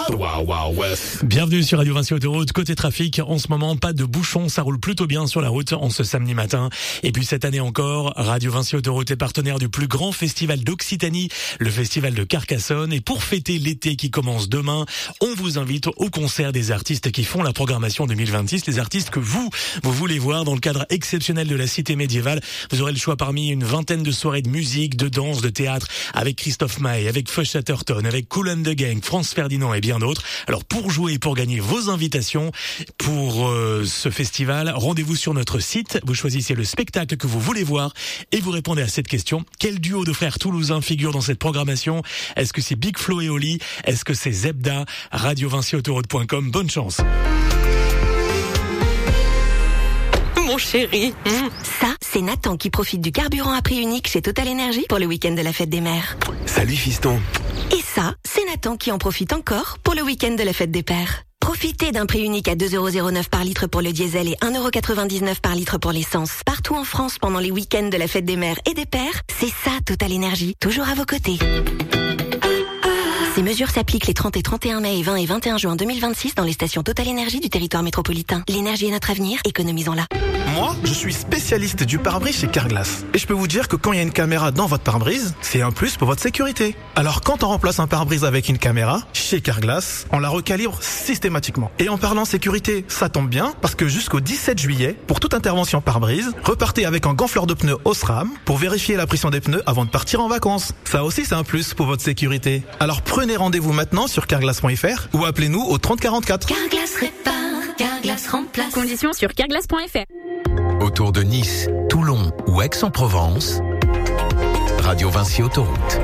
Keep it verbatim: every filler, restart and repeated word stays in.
Waouh, waouh, ouais. Bienvenue sur Radio Vinci Autoroute. Côté trafic, en ce moment, pas de bouchons, ça roule plutôt bien sur la route en ce samedi matin. Et puis cette année encore, Radio Vinci Autoroute est partenaire du plus grand festival d'Occitanie, le festival de Carcassonne. Et pour fêter l'été qui commence demain, on vous invite au concert des artistes qui font la programmation deux mille vingt-six, les artistes que vous, vous voulez voir dans le cadre exceptionnel de la cité médiévale. Vous aurez le choix parmi une vingtaine de soirées de musique, de danse, de théâtre, avec Christophe Maé, avec Fush Chatterton, avec Kool and the Gang, France Ferdinand et bien d'autres. Alors pour jouer et pour gagner vos invitations pour euh, ce festival, rendez-vous sur notre site, vous choisissez le spectacle que vous voulez voir et vous répondez à cette question. Quel duo de frères toulousains figure dans cette programmation? Est-ce que c'est Big Flo et Oli? Est-ce que c'est Zebda? radio vinci autoroute point com, bonne chance. Mon chéri. Mmh. Ça, c'est Nathan qui profite du carburant à prix unique chez Total Energy pour le week-end de la fête des mères. Salut fiston. Et ça, c'est Nathan qui en profite encore pour le week-end de la fête des pères. Profitez d'un prix unique à deux euros zéro neuf par litre pour le diesel et un euro quatre-vingt-dix-neuf par litre pour l'essence. Partout en France pendant les week-ends de la fête des mères et des pères, c'est ça Total Energy, toujours à vos côtés. Ces mesures s'appliquent les trente et trente et un mai et vingt et vingt et un juin deux mille vingt-six dans les stations Total Energy du territoire métropolitain. L'énergie est notre avenir, économisons-la. Moi, je suis spécialiste du pare-brise chez Carglass. Et je peux vous dire que quand il y a une caméra dans votre pare-brise, c'est un plus pour votre sécurité. Alors quand on remplace un pare-brise avec une caméra, chez Carglass, on la recalibre systématiquement. Et en parlant sécurité, ça tombe bien, parce que jusqu'au dix-sept juillet, pour toute intervention pare-brise, repartez avec un gonfleur de pneus Osram pour vérifier la pression des pneus avant de partir en vacances. Ça aussi, c'est un plus pour votre sécurité. Alors prenez rendez-vous maintenant sur carglass point f r ou appelez-nous au trente quarante-quatre. Carglass répare, Carglass remplace. Conditions sur carglass point f r. Autour de Nice, Toulon ou Aix-en-Provence, Radio Vinci Autoroute.